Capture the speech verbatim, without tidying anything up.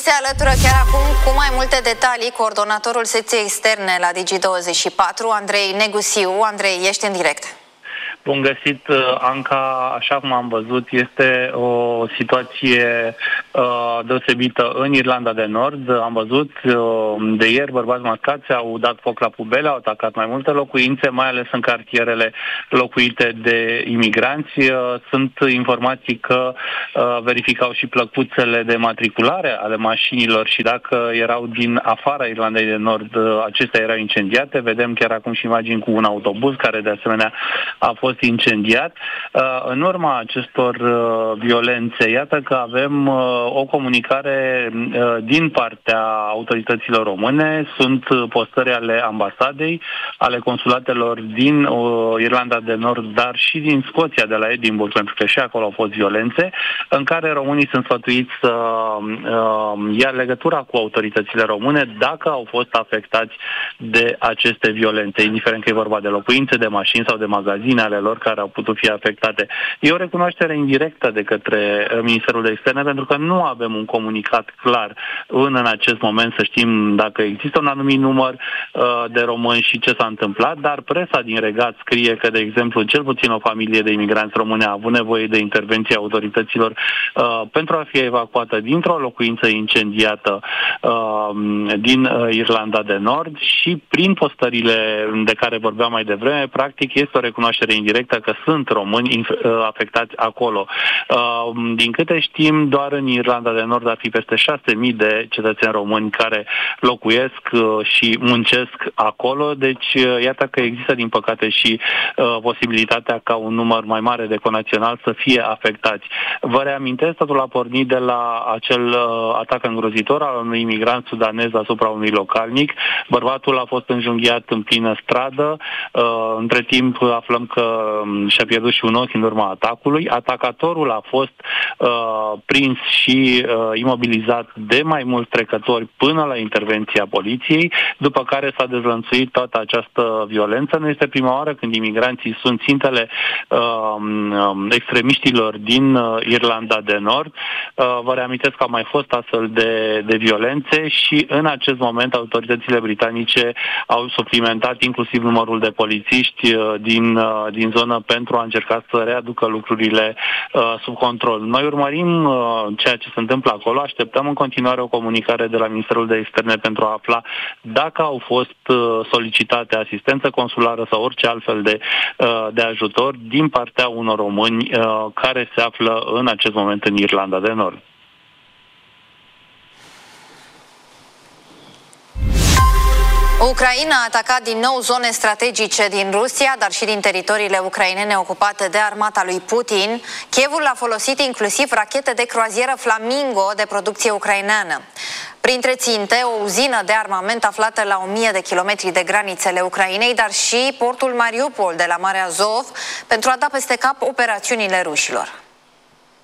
Se alătură chiar acum cu mai multe detalii coordonatorul secției externe la Digi douăzeci și patru, Andrei Negusiu. Andrei, ești în direct. Bun găsit, Anca. Așa cum am văzut, este o situație uh, deosebită în Irlanda de Nord. Am văzut uh, de ieri bărbați mascați au dat foc la pubele, au atacat mai multe locuințe, mai ales în cartierele locuite de imigranți. Uh, sunt informații că uh, verificau și plăcuțele de matriculare ale mașinilor și dacă erau din afara Irlandei de Nord, uh, acestea erau incendiate. Vedem chiar acum și imagini cu un autobuz care de asemenea a fost incendiat. În urma acestor violențe, iată că avem o comunicare din partea autorităților române, sunt postări ale ambasadei, ale consulatelor din Irlanda de Nord, dar și din Scoția, de la Edinburgh, pentru că și acolo au fost violențe, în care românii sunt sfătuiți să ia legătura cu autoritățile române dacă au fost afectați de aceste violențe, indiferent că e vorba de locuințe, de mașini sau de magazine ale lor care au putut fi afectate. E o recunoaștere indirectă de către Ministerul de Externe, pentru că nu avem un comunicat clar în, în acest moment să știm dacă există un anumit număr uh, de români și ce s-a întâmplat, dar presa din Regat scrie că, de exemplu, cel puțin o familie de imigranți români a avut nevoie de intervenția autorităților uh, pentru a fi evacuată dintr-o locuință incendiată uh, din uh, Irlanda de Nord și prin postările de care vorbeam mai devreme, practic este o recunoaștere indirectă că sunt români afectați acolo. Din câte știm, doar în Irlanda de Nord ar fi peste șase mii de cetățeni români care locuiesc și muncesc acolo, deci iată că există din păcate și posibilitatea ca un număr mai mare de conaționali să fie afectați. Vă reamintesc, totul a pornit de la acel atac îngrozitor al unui imigrant sudanez asupra unui localnic. Bărbatul a fost înjunghiat în plină stradă. Între timp aflăm că și-a pierdut și un ochi în urma atacului. Atacatorul a fost uh, prins și uh, imobilizat de mai mulți trecători până la intervenția poliției, după care s-a dezlănțuit toată această violență. Nu este prima oară când imigranții sunt țintele uh, extremiștilor din uh, Irlanda de Nord. Uh, vă reamintesc că au mai fost astfel de, de violențe și în acest moment autoritățile britanice au suplimentat inclusiv numărul de polițiști uh, din, uh, din zonă pentru a încerca să readucă lucrurile uh, sub control. Noi urmărim uh, ceea ce se întâmplă acolo, așteptăm în continuare o comunicare de la Ministerul de Externe pentru a afla dacă au fost uh, solicitate asistență consulară sau orice altfel de, uh, de ajutor din partea unor români uh, care se află în acest moment în Irlanda de Nord. Ucraina a atacat din nou zone strategice din Rusia, dar și din teritoriile ucrainene ocupate de armata lui Putin. Kievul a folosit inclusiv rachete de croazieră Flamingo de producție ucraineană. Printre ținte, o uzină de armament aflată la o mie de kilometri de granițele Ucrainei, dar și portul Mariupol de la Marea Azov, pentru a da peste cap operațiunile rușilor.